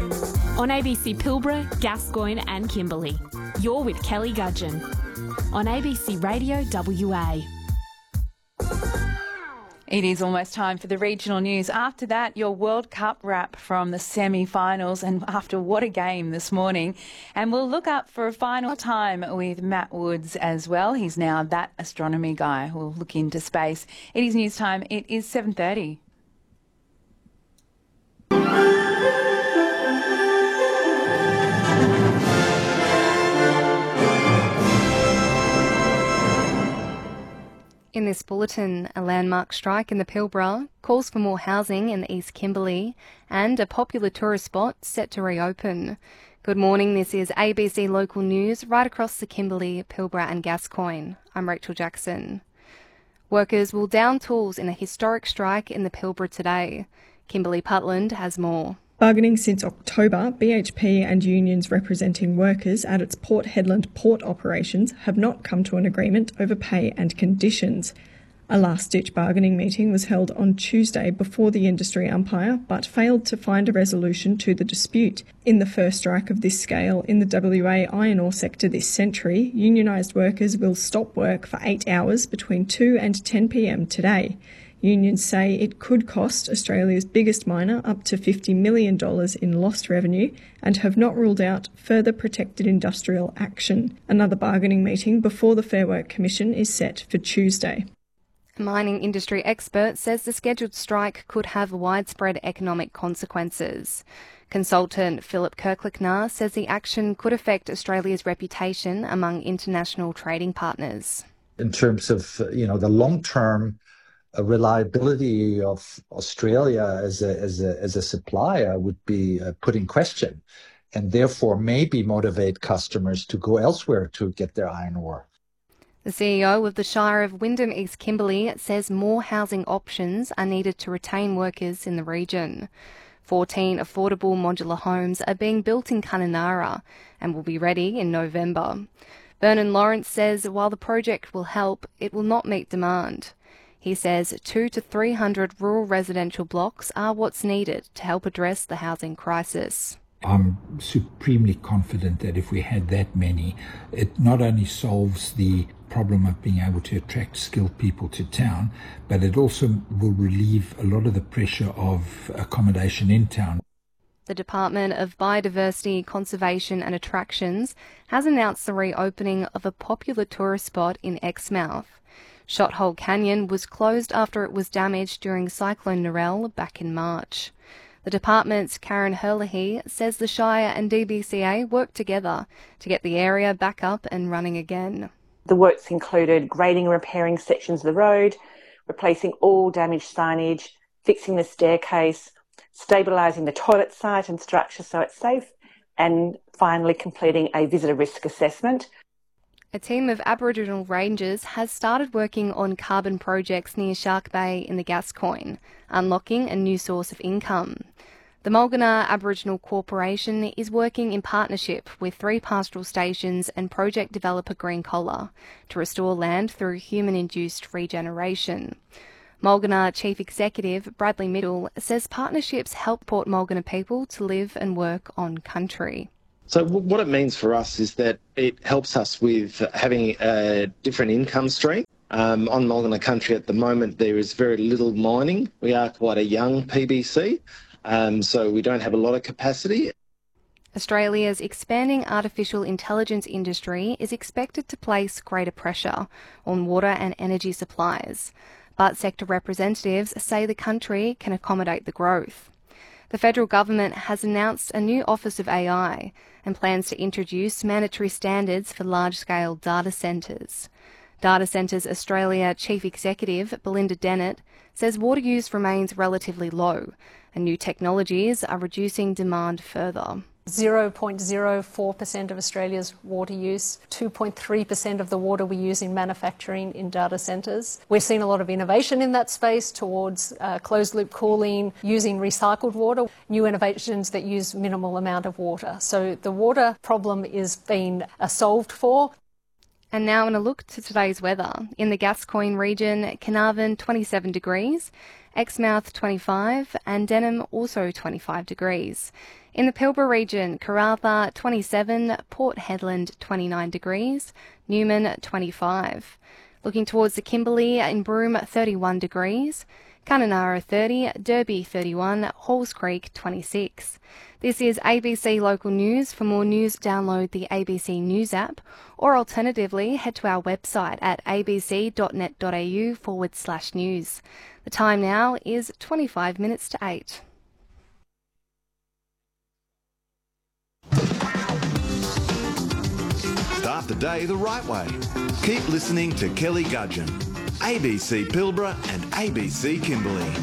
On ABC Pilbara, Gascoyne and Kimberley. You're with Kelly Gudgeon on ABC Radio WA. It is almost time for the regional news. After that, your World Cup wrap from the semi-finals, and after what a game this morning. And we'll look up for a final time with Matt Woods as well. He's now that astronomy guy who will look into space. It is news time. It is 7:30. In this bulletin, a landmark strike in the Pilbara, calls for more housing in the East Kimberley, and a popular tourist spot set to reopen. Good morning, this is ABC Local News right across the Kimberley, Pilbara and Gascoyne. I'm Rachel Jackson. Workers will down tools in a historic strike in the Pilbara today. Kimberley Putland has more. Bargaining since October, BHP and unions representing workers at its Port Hedland port operations have not come to an agreement over pay and conditions. A last-ditch bargaining meeting was held on Tuesday before the industry umpire, but failed to find a resolution to the dispute. In the first strike of this scale in the WA iron ore sector this century, unionised workers will stop work for 8 hours between 2 and 10 p.m. today. Unions say it could cost Australia's biggest miner up to $50 million in lost revenue and have not ruled out further protected industrial action. Another bargaining meeting before the Fair Work Commission is set for Tuesday. A mining industry expert says the scheduled strike could have widespread economic consequences. Consultant Philip Kirklicknar says the action could affect Australia's reputation among international trading partners. In terms of, the long-term reliability of Australia as a supplier would be put in question, and therefore maybe motivate customers to go elsewhere to get their iron ore. The CEO of the Shire of Wyndham East Kimberley says more housing options are needed to retain workers in the region. 14 affordable modular homes are being built in Kununurra and will be ready in November. Vernon Lawrence says while the project will help, it will not meet demand. He says 200 to 300 rural residential blocks are what's needed to help address the housing crisis. I'm supremely confident that if we had that many, it not only solves the problem of being able to attract skilled people to town, but it also will relieve a lot of the pressure of accommodation in town. The Department of Biodiversity, Conservation and Attractions has announced the reopening of a popular tourist spot in Exmouth. Shothole Canyon was closed after it was damaged during Cyclone Narelle back in March. The department's Karen Herlihy says the Shire and DBCA worked together to get the area back up and running again. The works included grading and repairing sections of the road, replacing all damaged signage, fixing the staircase, stabilising the toilet site and structure so it's safe, and finally completing a visitor risk assessment. A team of Aboriginal rangers has started working on carbon projects near Shark Bay in the Gascoyne, unlocking a new source of income. The Mulgana Aboriginal Corporation is working in partnership with 3 pastoral stations and project developer Green Collar to restore land through human-induced regeneration. Mulgana Chief Executive Bradley Middle says partnerships help Port Mulgana people to live and work on country. So what it means for us is that it helps us with having a different income stream. On Mulgana country at the moment, there is very little mining. We are quite a young PBC, so we don't have a lot of capacity. Australia's expanding artificial intelligence industry is expected to place greater pressure on water and energy supplies, but sector representatives say the country can accommodate the growth. The federal government has announced a new Office of AI and plans to introduce mandatory standards for large-scale data centres. Data Centres Australia Chief Executive Belinda Dennett says water use remains relatively low and new technologies are reducing demand further. 0.04% of Australia's water use, 2.3% of the water we use in manufacturing in data centres. We're seeing a lot of innovation in that space towards closed-loop cooling, using recycled water, new innovations that use minimal amount of water. So the water problem is being solved for. And now in a look to today's weather. In the Gascoyne region, Carnarvon 27 degrees, Exmouth 25 and Denham also 25 degrees. In the Pilbara region, Karratha 27, Port Hedland 29 degrees, Newman 25. Looking towards the Kimberley, in Broome 31 degrees, Kununurra 30, Derby 31, Halls Creek 26. This is ABC Local News. For more news, download the ABC News app, or alternatively, head to our website at abc.net.au/news. The time now is 25 minutes to 8. Start the day the right way. Keep listening to Kelly Gudgeon, ABC Pilbara and ABC Kimberley.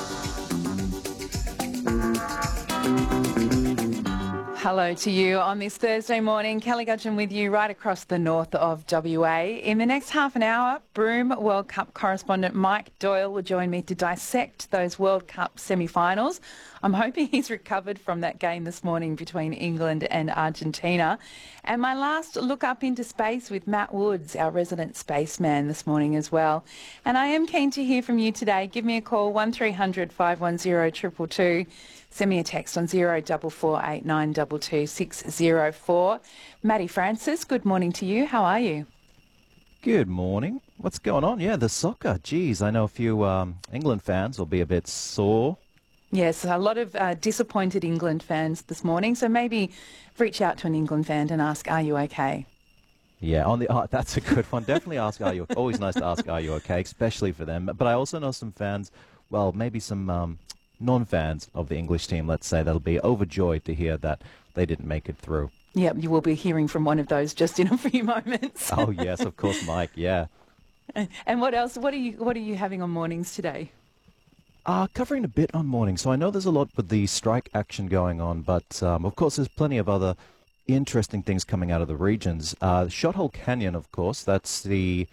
Hello to you on this Thursday morning. Kelly Gudgeon with you right across the north of WA. In the next half an hour, Broome World Cup correspondent Mike Doyle will join me to dissect those World Cup semi-finals. I'm hoping he's recovered from that game this morning between England and Argentina. And my last look up into space with Matt Woods, our resident spaceman, this morning as well. And I am keen to hear from you today. Give me a call, 1300 510 222. Send me a text on 0448922604. 604. Maddie Francis, good morning to you. How are you? Good morning. What's going on? Yeah, the soccer. Geez, I know a few England fans will be a bit sore. Yes, a lot of disappointed England fans this morning. So maybe reach out to an England fan and ask, are you okay? Yeah, that's a good one. Definitely ask, are you okay? Always nice to ask, are you okay? Especially for them. But I also know some fans, well, maybe some non-fans of the English team, let's say, that'll be overjoyed to hear that they didn't make it through. Yeah, you will be hearing from one of those just in a few moments. Oh yes, of course, Mike. Yeah. And what else? What are you having on mornings today? Covering a bit on morning. So I know there's a lot with the strike action going on, but of course there's plenty of other interesting things coming out of the regions. Shothole Canyon, of course, that's the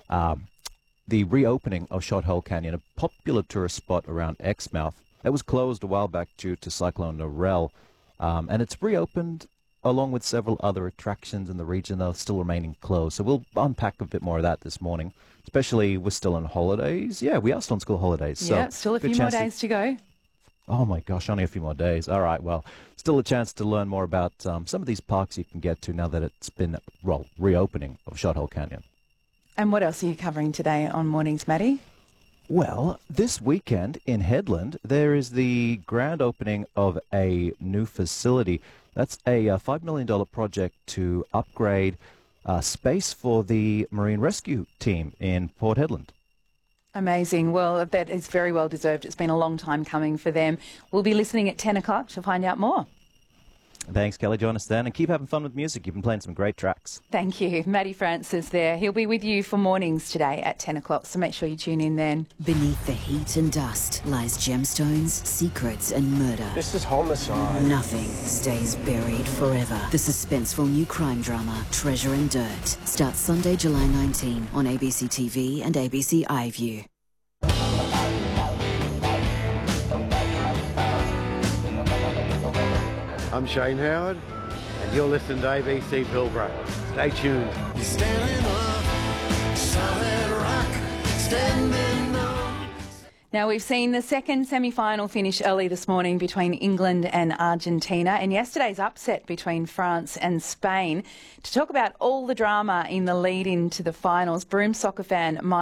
reopening of Shothole Canyon, a popular tourist spot around Exmouth. It was closed a while back due to Cyclone Narelle, and it's reopened along with several other attractions in the region that are still remaining closed. So we'll unpack a bit more of that this morning, especially we're still on holidays. Yeah, we are still on school holidays. So yeah, still a few more days to go. Oh my gosh, only a few more days. All right, well, still a chance to learn more about some of these parks you can get to now that it's been, well, reopening of Shothole Canyon. And what else are you covering today on Mornings, Maddie? Well, this weekend in Hedland, there is the grand opening of a new facility. That's a $5 million project to upgrade space for the Marine Rescue Team in Port Hedland. Amazing. Well, that is very well deserved. It's been a long time coming for them. We'll be listening at 10 o'clock to find out more. Thanks, Kelly. Join us then and keep having fun with music. You've been playing some great tracks. Thank you. Maddie Francis there. He'll be with you for mornings today at 10 o'clock, so make sure you tune in then. Beneath the heat and dust lies gemstones, secrets and murder. This is homicide. Nothing stays buried forever. The suspenseful new crime drama, Treasure and Dirt, starts Sunday, July 19 on ABC TV and ABC iView. I'm Shane Howard, and you're listening to ABC Pilbara. Stay tuned. You're standing up, solid rock, standing up. Now, we've seen the second semi-final finish early this morning between England and Argentina, and yesterday's upset between France and Spain. To talk about all the drama in the lead into the finals, Broome soccer fan Mike